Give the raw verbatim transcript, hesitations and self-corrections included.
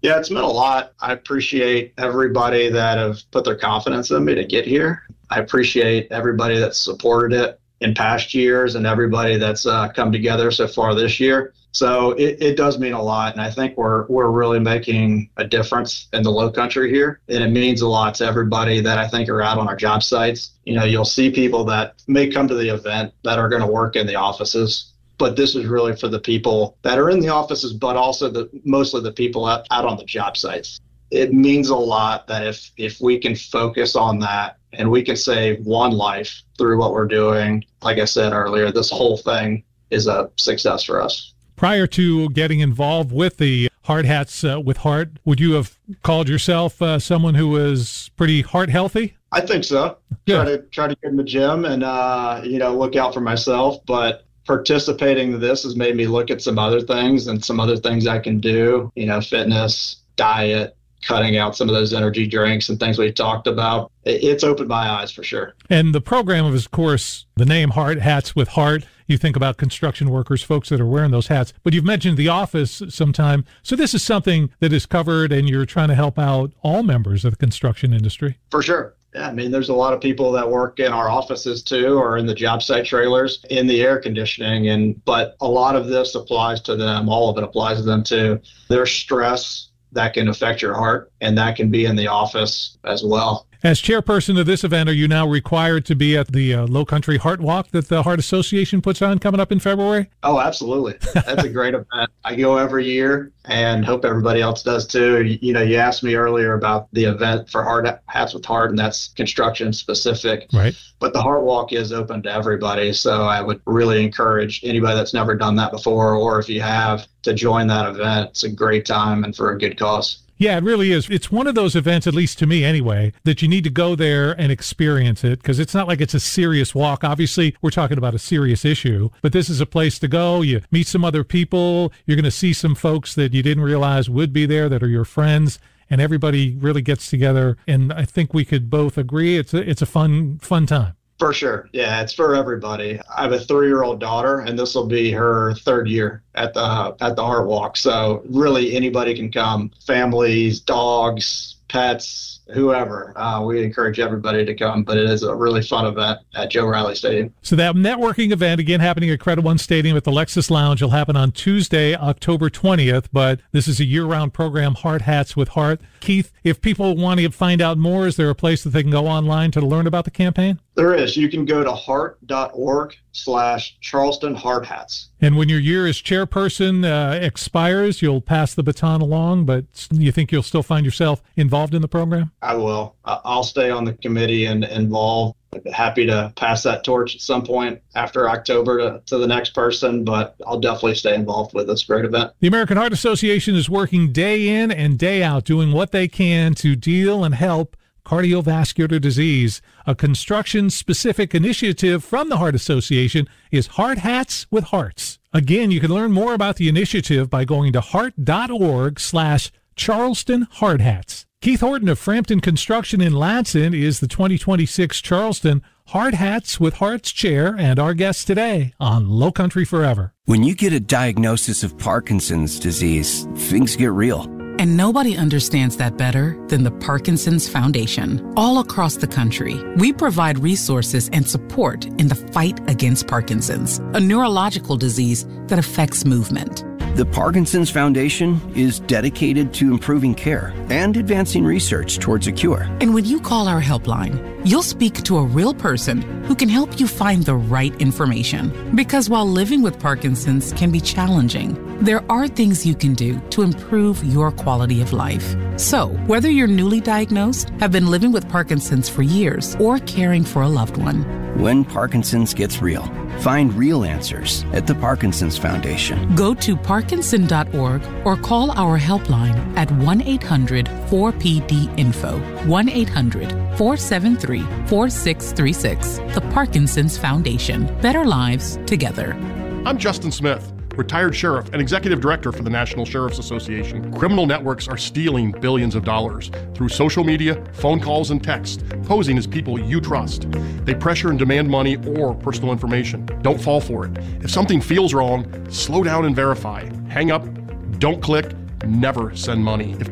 Yeah, it's meant a lot. I appreciate everybody that have put their confidence in me to get here. I appreciate everybody that's supported it in past years and everybody that's uh, come together so far this year. So it, it does mean a lot. And I think we're we're really making a difference in the Low Country here. And it means a lot to everybody that I think are out on our job sites. You know, you'll see people that may come to the event that are going to work in the offices. But this is really for the people that are in the offices, but also the mostly the people out, out on the job sites. It means a lot that if if we can focus on that and we can save one life through what we're doing, like I said earlier, this whole thing is a success for us. Prior to getting involved with the Hard Hats uh, with Heart, would you have called yourself uh, someone who was pretty heart healthy? I think so. Good. Try to try to get in the gym and uh, you know look out for myself, but participating in this has made me look at some other things and some other things I can do, you know, fitness, diet, cutting out some of those energy drinks and things we talked about. It's opened my eyes for sure. And the program is, of course, the name Hard Hats with Heart. You think about construction workers, folks that are wearing those hats, but you've mentioned the office sometime. So this is something that is covered and you're trying to help out all members of the construction industry. For sure. Yeah, I mean, there's a lot of people that work in our offices too, or in the job site trailers, in the air conditioning, and but a lot of this applies to them. All of it applies to them too. There's stress that can affect your heart, and that can be in the office as well. As chairperson of this event, are you now required to be at the uh, Low Country Heart Walk that the Heart Association puts on coming up in February? Oh, absolutely. That's a great event. I go every year and hope everybody else does too. You, you know, you asked me earlier about the event for Hard Hats with Heart, and that's construction specific. Right. But the Heart Walk is open to everybody. So I would really encourage anybody that's never done that before, or if you have, to join that event. It's a great time and for a good cause. Yeah, it really is. It's one of those events, at least to me anyway, that you need to go there and experience it, because it's not like it's a serious walk. Obviously, we're talking about a serious issue, but this is a place to go. You meet some other people. You're going to see some folks that you didn't realize would be there that are your friends, and everybody really gets together. And I think we could both agree it's a, it's a fun, fun time. For sure. Yeah, it's for everybody. I have a three-year-old daughter, and this will be her third year at the at the Heart Walk. So really anybody can come, families, dogs, pets, whoever. Uh, we encourage everybody to come, but it is a really fun event at Joe Riley Stadium. So that networking event, again, happening at Credit One Stadium at the Lexus Lounge, will happen on Tuesday, October twentieth, but this is a year-round program, Hard Hats with Heart. Keith, if people want to find out more, is there a place that they can go online to learn about the campaign? There is. You can go to heart.org slash Charleston Hard Hats. And when your year as chairperson uh, expires, you'll pass the baton along, but you think you'll still find yourself involved in the program? I will. I'll stay on the committee and involved. Happy to pass that torch at some point after October to, to the next person, but I'll definitely stay involved with this great event. The American Heart Association is working day in and day out, doing what they can to deal and help cardiovascular disease. A construction-specific initiative from the Heart Association is Hard Hats with Hearts. Again, you can learn more about the initiative by going to heart.org slash Charleston Hard Hats. Keith Horton of Frampton Construction in Ladson is the twenty twenty-six Charleston Hard Hats with Hearts chair and our guest today on Low Country Forever. When you get a diagnosis of Parkinson's disease, things get real. And nobody understands that better than the Parkinson's Foundation. All across the country, we provide resources and support in the fight against Parkinson's, a neurological disease that affects movement. The Parkinson's Foundation is dedicated to improving care and advancing research towards a cure. And when you call our helpline, you'll speak to a real person who can help you find the right information. Because while living with Parkinson's can be challenging, there are things you can do to improve your quality of life. So, whether you're newly diagnosed, have been living with Parkinson's for years, or caring for a loved one, when Parkinson's gets real, find real answers at the Parkinson's Foundation. Go to parkinson dot org or call our helpline at one eight hundred four P D info, one eight hundred four seven three four six three six. The Parkinson's Foundation. Better lives together. I'm Justin Smith, retired sheriff and executive director for the National Sheriff's Association. Criminal networks are stealing billions of dollars through social media, phone calls, and text, posing as people you trust. They pressure and demand money or personal information. Don't fall for it. If something feels wrong, slow down and verify. Hang up, don't click, never send money. If